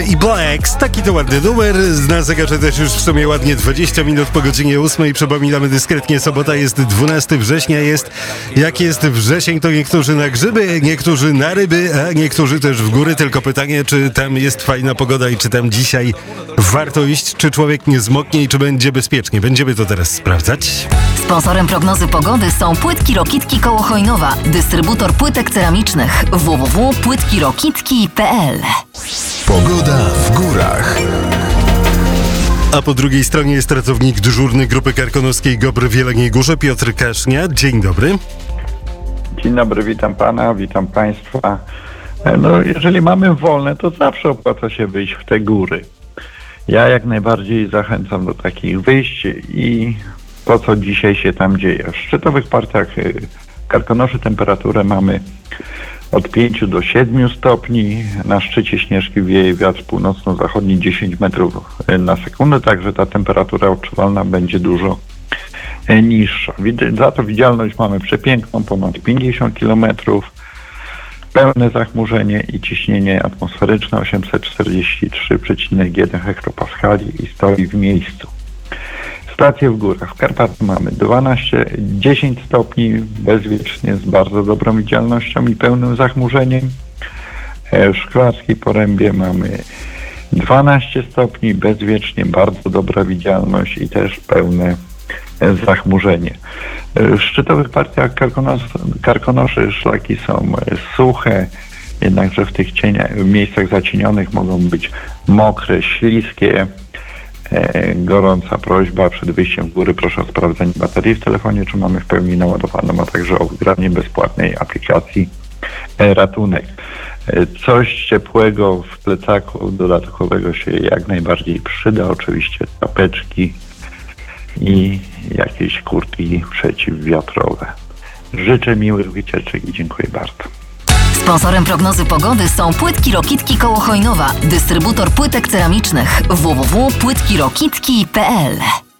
I Blacks, taki to ładny numer. Na zegarze też już w sumie ładnie 20 minut po godzinie 8. Przypominamy dyskretnie, sobota jest 12 września. Jak jest wrzesień, to niektórzy na grzyby, niektórzy na ryby, a niektórzy też w góry. Tylko pytanie, czy tam jest fajna pogoda i czy tam dzisiaj warto iść, czy człowiek nie zmoknie i czy będzie bezpiecznie. Będziemy to teraz sprawdzać. Sponsorem prognozy pogody są Płytki Rokitki koło Chojnowa, dystrybutor płytek ceramicznych www.płytkirokitki.pl. Pogoda w górach. A po drugiej stronie jest pracownik dyżurny Grupy Karkonoskiej GOPR w Jeleniej Górze, Piotr Kasznia. Dzień dobry. Dzień dobry, witam pana, witam państwa. No, jeżeli mamy wolne, to zawsze opłaca się wyjść w te góry. Ja jak najbardziej zachęcam do takich wyjść i to, co dzisiaj się tam dzieje. W szczytowych partiach Karkonoszy temperaturę mamy od 5 do 7 stopni. Na szczycie Śnieżki wieje wiatr północno-zachodni 10 metrów na sekundę, także ta temperatura odczuwalna będzie dużo niższa. Za to widzialność mamy przepiękną, ponad 50 km, pełne zachmurzenie i ciśnienie atmosferyczne 843,1 hektopaskali i stoi w miejscu. Stacje w górach. W Karpatach mamy 10 stopni bezwiecznie z bardzo dobrą widzialnością i pełnym zachmurzeniem. W Szklarskiej Porębie mamy 12 stopni bezwiecznie, bardzo dobra widzialność i też pełne zachmurzenie. W szczytowych partiach Karkonoszy szlaki są suche, jednakże w tych miejscach zacienionych mogą być mokre, śliskie. Gorąca prośba przed wyjściem w góry, proszę o sprawdzenie baterii w telefonie, czy mamy w pełni naładowaną, a także o wgranie bezpłatnej aplikacji Ratunek. Coś ciepłego w plecaku dodatkowego się jak najbardziej przyda, oczywiście czapeczki i jakieś kurtki przeciwwiatrowe. Życzę miłych wycieczek i dziękuję bardzo. Sponsorem prognozy pogody są Płytki Rokitki koło Chojnowa, dystrybutor płytek ceramicznych www.płytkirokitki.pl.